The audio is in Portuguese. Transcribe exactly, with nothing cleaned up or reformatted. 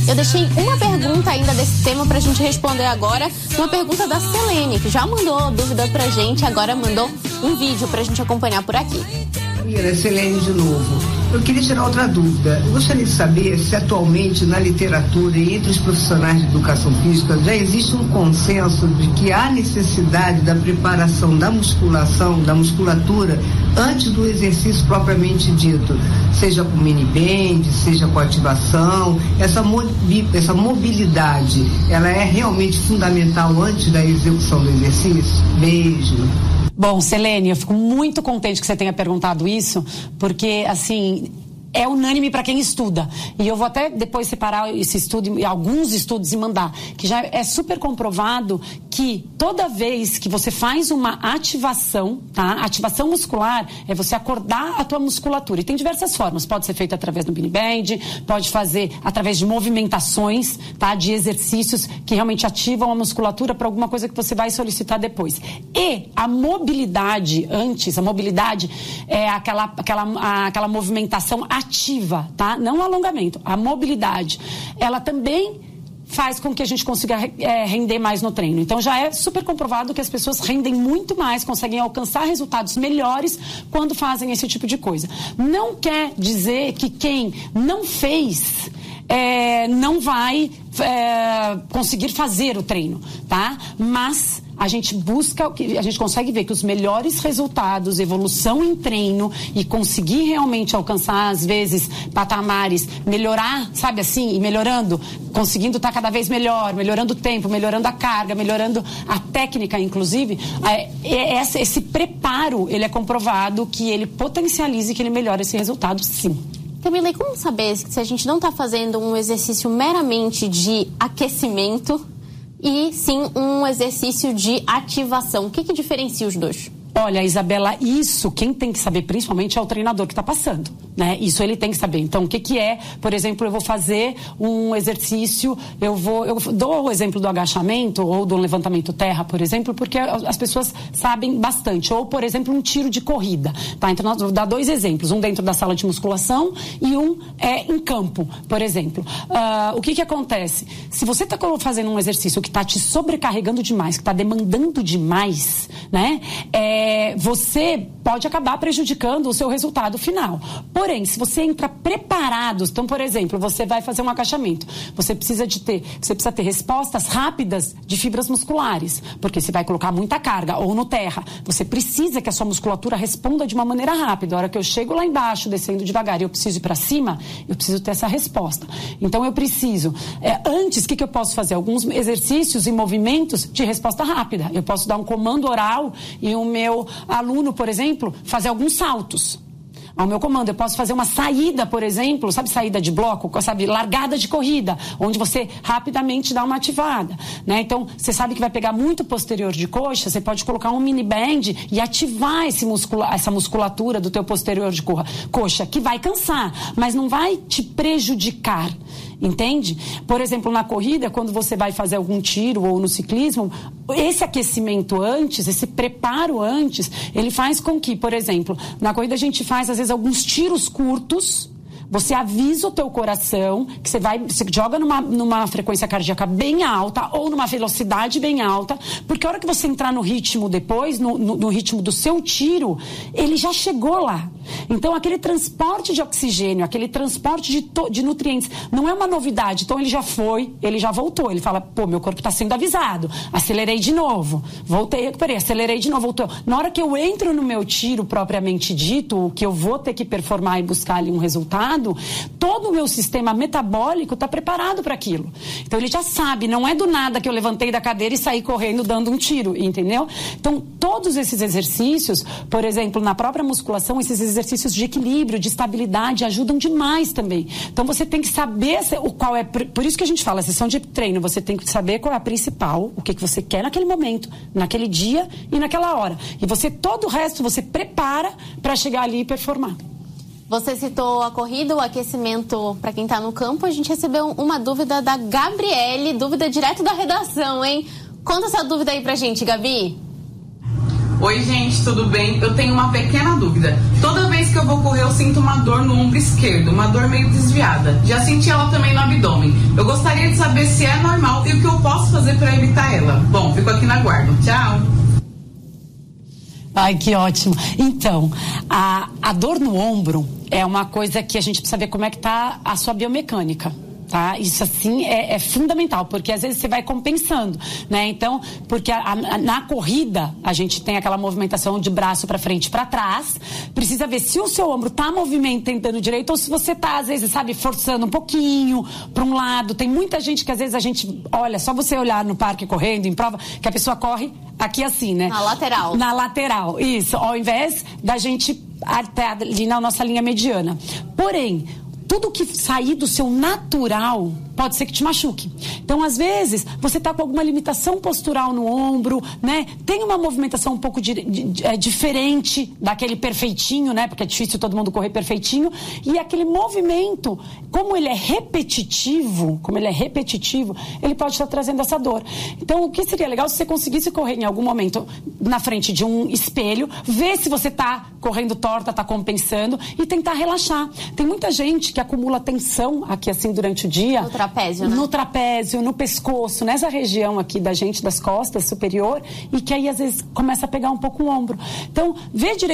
Eu deixei uma pergunta ainda desse tema pra gente responder agora. Uma pergunta da Selene, que já mandou dúvida pra gente, agora mandou um vídeo pra gente acompanhar por aqui. Selene de novo. Eu queria tirar outra dúvida. Eu gostaria de saber se atualmente na literatura e entre os profissionais de educação física já existe um consenso de que há necessidade da preparação da musculação, da musculatura, antes do exercício propriamente dito, seja com mini band, seja com ativação, essa, mobi- essa mobilidade, ela é realmente fundamental antes da execução do exercício? Beijo. Bom, Selene, eu fico muito contente que você tenha perguntado isso, porque, assim, é unânime para quem estuda. E eu vou até depois separar esse estudo, alguns estudos e mandar, que já é super comprovado que toda vez que você faz uma ativação, tá? Ativação muscular é você acordar a tua musculatura. E tem diversas formas. Pode ser feito através do mini band, pode fazer através de movimentações, tá? De exercícios que realmente ativam a musculatura para alguma coisa que você vai solicitar depois. E a mobilidade antes, a mobilidade é aquela, aquela, aquela movimentação ativa, tá? Não o alongamento, a mobilidade. Ela também faz com que a gente consiga é, render mais no treino. Então já é super comprovado que as pessoas rendem muito mais, conseguem alcançar resultados melhores quando fazem esse tipo de coisa. Não quer dizer que quem não fez é, não vai é, conseguir fazer o treino, tá? Mas a gente busca, a gente consegue ver que os melhores resultados, evolução em treino e conseguir realmente alcançar, às vezes, patamares, melhorar, sabe assim, e melhorando, conseguindo estar cada vez melhor, melhorando o tempo, melhorando a carga, melhorando a técnica, inclusive, é, esse, esse preparo, ele é comprovado que ele potencializa e que ele melhora esse resultado, sim. Camila, e como saber se a gente não está fazendo um exercício meramente de aquecimento e sim um exercício de ativação? O que que diferencia os dois? Olha, Isabela, isso quem tem que saber principalmente é o treinador que está passando, né? Isso ele tem que saber. Então, o que que é? Por exemplo, eu vou fazer um exercício, eu vou, eu dou o exemplo do agachamento ou do levantamento terra, por exemplo, porque as pessoas sabem bastante. Ou, por exemplo, um tiro de corrida, tá? Então, nós vamos dar dois exemplos, um dentro da sala de musculação e um é, em campo, por exemplo. Uh, o que que acontece? Se você está fazendo um exercício que está te sobrecarregando demais, que está demandando demais, né? É, É, você pode acabar prejudicando o seu resultado final. Porém, se você entra preparado, então, por exemplo, você vai fazer um agachamento, você precisa de ter, você precisa ter respostas rápidas de fibras musculares, porque você vai colocar muita carga, ou no terra, você precisa que a sua musculatura responda de uma maneira rápida. A hora que eu chego lá embaixo, descendo devagar, e eu preciso ir para cima, eu preciso ter essa resposta. Então, eu preciso, é, antes, o que, que eu posso fazer? Alguns exercícios e movimentos de resposta rápida. Eu posso dar um comando oral e o meu aluno, por exemplo, fazer alguns saltos ao meu comando. Eu posso fazer uma saída, por exemplo, sabe, saída de bloco, sabe, largada de corrida, onde você rapidamente dá uma ativada, né? Então, você sabe que vai pegar muito posterior de coxa, você pode colocar um mini band e ativar esse muscula- essa musculatura do teu posterior de co- coxa, que vai cansar, mas não vai te prejudicar. Entende? Por exemplo, na corrida, quando você vai fazer algum tiro ou no ciclismo, esse aquecimento antes, esse preparo antes, ele faz com que, por exemplo, na corrida a gente faz às vezes alguns tiros curtos. Você avisa o teu coração que você vai, você joga numa, numa frequência cardíaca bem alta ou numa velocidade bem alta, porque a hora que você entrar no ritmo depois, no, no, no ritmo do seu tiro, ele já chegou lá. Então, aquele transporte de oxigênio, aquele transporte de, to, de nutrientes, não é uma novidade. Então, ele já foi, ele já voltou. Ele fala, pô, meu corpo está sendo avisado. Acelerei de novo. Voltei, recuperei, acelerei de novo, voltou. Na hora que eu entro no meu tiro propriamente dito, o que eu vou ter que performar e buscar ali um resultado, todo o meu sistema metabólico está preparado para aquilo. Então ele já sabe, não é do nada que eu levantei da cadeira e saí correndo dando um tiro, entendeu? Então todos esses exercícios, por exemplo, na própria musculação, esses exercícios de equilíbrio, de estabilidade, ajudam demais também. Então você tem que saber o qual é, por isso que a gente fala, a sessão de treino, você tem que saber qual é a principal, o que, que você quer naquele momento, naquele dia e naquela hora. E você, todo o resto, você prepara para chegar ali e performar. Você citou a corrida, o aquecimento para quem está no campo. A gente recebeu uma dúvida da Gabriele, dúvida direto da redação, hein? Conta essa dúvida aí pra gente, Gabi. Oi, gente, tudo bem? Eu tenho uma pequena dúvida. Toda vez que eu vou correr, eu sinto uma dor no ombro esquerdo, uma dor meio desviada. Já senti ela também no abdômen. Eu gostaria saber se é normal e o que eu posso fazer para evitar ela. Bom, fico aqui na guarda. Tchau. Ai, que ótimo. Então, a, a dor no ombro é uma coisa que a gente precisa ver como é que tá a sua biomecânica. Tá? Isso assim é, é fundamental, porque às vezes você vai compensando, né? Então, porque a, a, na corrida a gente tem aquela movimentação de braço para frente e para trás, precisa ver se o seu ombro tá movimentando direito ou se você tá às vezes, sabe, forçando um pouquinho para um lado. Tem muita gente que às vezes a gente olha, só você olhar no parque correndo, em prova, que a pessoa corre aqui assim, né? Na lateral. Na lateral, isso, ao invés da gente até ali na nossa linha mediana. Porém, tudo que sair do seu natural pode ser que te machuque. Então, às vezes, você está com alguma limitação postural no ombro, né? Tem uma movimentação um pouco de, de, de, é, diferente daquele perfeitinho, né? Porque é difícil todo mundo correr perfeitinho. E aquele movimento, como ele é repetitivo, como ele é repetitivo, ele pode estar trazendo essa dor. Então, o que seria legal se você conseguisse correr em algum momento na frente de um espelho, ver se você está correndo torta, está compensando e tentar relaxar. Tem muita gente que acumula tensão aqui assim durante o dia. No trapézio, né? No trapézio, no pescoço, nessa região aqui da gente, das costas superior, e que aí às vezes começa a pegar um pouco o ombro. Então, vê direito